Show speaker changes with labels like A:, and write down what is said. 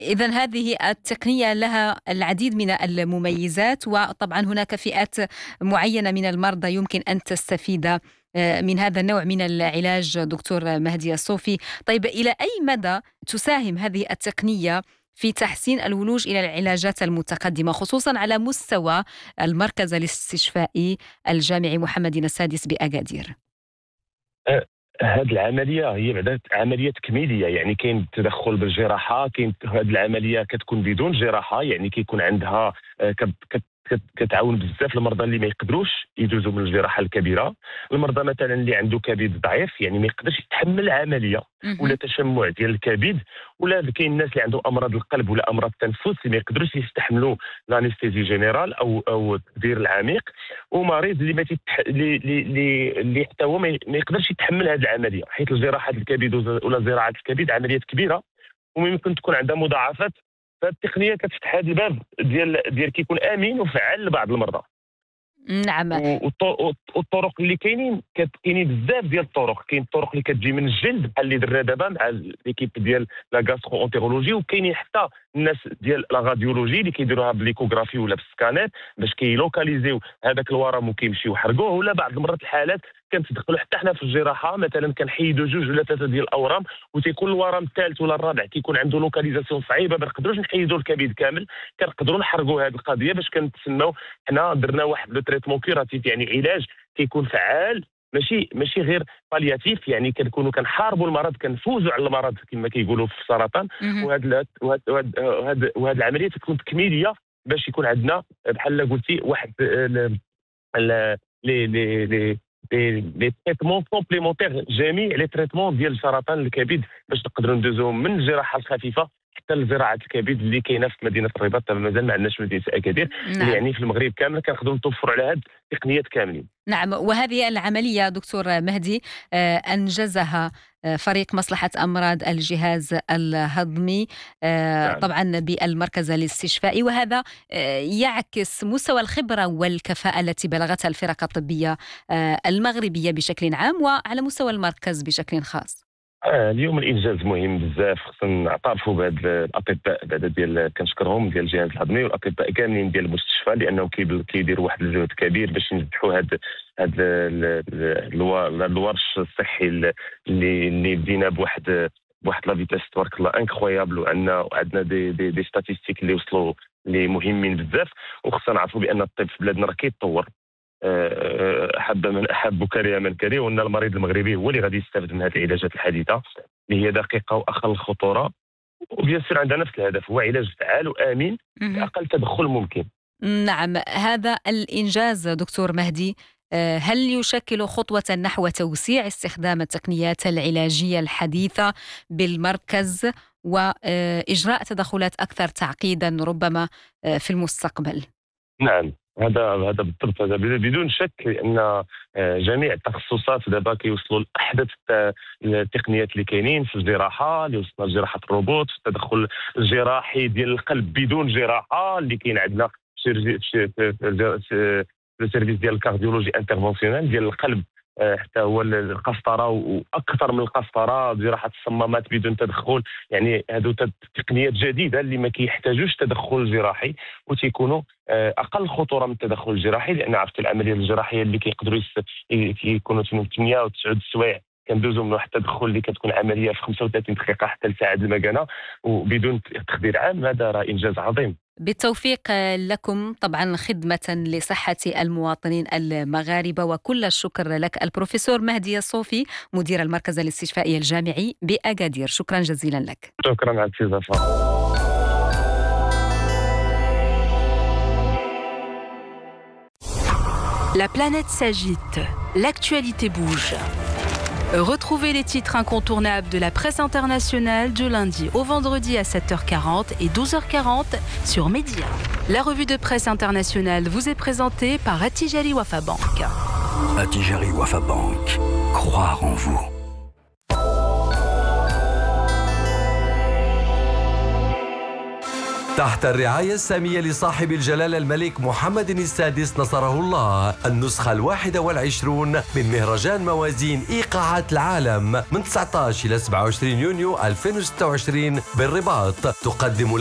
A: إذن هذه التقنية لها العديد من المميزات، وطبعا هناك فئات معينة من المرضى يمكن أن تستفيد من هذا النوع من العلاج. دكتور مهدي الصوفي، طيب إلى أي مدى تساهم هذه التقنية في تحسين الولوج إلى العلاجات المتقدمة، خصوصا على مستوى المركز الاستشفائي الجامعي محمد السادس بأكادير؟
B: هذه العمليه هي بعدا عمليه تكميليه، يعني كاين التدخل بالجراحه، كاين هذه العمليه كتكون بدون جراحه، يعني كيكون عندها كتعاون بزاف المرضى اللي ما يقدروش يدوزوا من الجراحه الكبيره. المرضى مثلا اللي عنده كبد ضعيف، يعني ما يقدرش يتحمل العمليه، ولا تشمع ديال الكبد، ولا كاين الناس اللي عندهم امراض القلب ولا امراض التنفس اللي ما يقدروش يستحملوا لانستيزي جنرال او التخدير العميق، ومريض اللي ما تتح... اللي حتى هو ما يقدرش يتحمل هذه العمليه، حيث جراحه الكبد ولا زراعه الكبد عمليات كبيره وممكن تكون عندها مضاعفات. فالتقنيه كتفتح هذا الباب ديال كيكون امن وفعال لبعض المرضى.
A: نعم.
B: والطرق اللي كاينين بزاف ديال الطرق، كاين الطرق اللي كتجي من الجلد بحال اللي درنا دابا مع ليكيب ديال لا غاسترو اونتيرولوجي، وكاينين حتى الناس ديال لا راديولوجي اللي كيديروها بالليكوغرافي ولا بالسكانات باش كيلوكاليزيو هذاك الورم وكيمشيو يحرقوه. ولا بعض المرات الحالات كنتدخلوا حتى حنا في الجراحه، مثلا كنحيدوا 2 ولا 3 ديال الاورام، وتيكون الورم الثالث ولا الرابع كيكون عنده لوكاليزاسيون صعيبه، ما نقدروش نحيدوا الكبد كامل، كنقدروا نحرقوا هذه القضيه باش كنتسناو حنا درنا واحد لو تريتمون كيراتيف، يعني علاج كيكون فعال، ماشي غير بالياتيف، يعني كنكونوا كنحاربوا المرض، كنفوزوا على المرض كما كيقولوا في السرطان. وهذه العمليه تكون تكميليه باش يكون عندنا بحال قلتي واحد لي تريتمون كومبليمونتير، جميع لي تريتمون ديال سرطان الكبد باش نقدروا ندوزوهم من الجراحه الخفيفه حتى لزراعه الكبد اللي كاينه في مدينه الرباط. مازال ما عندناش مدينه اكادير.
A: نعم.
B: يعني في المغرب كامل كنقدروا نتوفروا على هذه التقنيات كاملين.
A: نعم، وهذه العملية دكتور مهدي أنجزها فريق مصلحة أمراض الجهاز الهضمي
B: نعم.
A: طبعا بالمركز الاستشفائي، وهذا يعكس مستوى الخبرة والكفاءة التي بلغتها الفرق الطبية المغربية بشكل عام وعلى مستوى المركز بشكل خاص.
B: اليوم الانجاز مهم بزاف، خصنا نعترفوا بهاد الاطباء بعدا ديال كنشكرهم ديال الجهاز الهضمي والاطباء كاملين ديال المستشفى، لانهم كيديروا واحد الجهد كبير باش ينجحوا هاد الورش الصحي اللي بدينا بواحد لا فيتاس تبارك الله انكرويابل، وعندنا دي ستاتيستيك اللي وصلوا اللي مهمين بزاف. وخصنا نعرفوا بان الطب في بلادنا راه كيتطور، احب من احب وكره من كره، وان المريض المغربي هو اللي غادي يستافد من هذه العلاجات الحديثه اللي هي دقيقه واقل خطوره، وبيان سور عندها نفس الهدف، هو علاج فعال وامن باقل تدخل ممكن.
A: نعم، هذا الإنجاز دكتور مهدي هل يشكل خطوة نحو توسيع استخدام التقنيات العلاجية الحديثة بالمركز وإجراء تدخلات أكثر تعقيدا ربما في المستقبل؟
B: نعم، هذا بالضبط، هذا بدون شك، لان جميع التخصصات دابا كيوصلوا لاحدث التقنيات اللي كاينين في الجراحه، اللي وصلنا لجراحه الروبوت، في التدخل الجراحي ديال القلب بدون جراحه اللي كاين عندنا في السيرفيس ديال الكارديولوجي انترفونسيونيل ديال القلب، حتى هو القسطره واكثر من القسطره، جراحه الصمامات بدون تدخل. يعني هذو تقنيات جديده اللي ما كيحتاجوش تدخل جراحي وتيكونوا اقل خطوره من التدخل الجراحي، لان عرفت العمليه الجراحيه اللي كيقدروا يكونوا 8 و 9 السوايع كندوزو من واحد التدخل اللي كتكون عمليه في 35 دقيقه حتى لساعه المكانه وبدون تخدير عام. هذا راه انجاز عظيم.
A: بالتوفيق لكم طبعا خدمة لصحة المواطنين المغاربة، وكل الشكر لك البروفيسور مهدي الصوفي مدير المركز الاستشفائي الجامعي بأكادير. شكرا جزيلا لك.
B: شكرا على الاستضافة.
C: La planète s'agite, l'actualité bouge. Retrouvez les titres incontournables de la presse internationale du lundi au vendredi à 7h40 et 12h40 sur Média. La revue de presse internationale vous est présentée par Attijari Wafa Bank.
D: Attijari Wafa Bank, croire en vous.
E: تحت الرعاية السامية لصاحب الجلالة الملك محمد السادس نصره الله، النسخة 21 من مهرجان موازين إيقاعات العالم من 19 إلى 27 يونيو 2026 بالرباط، تقدم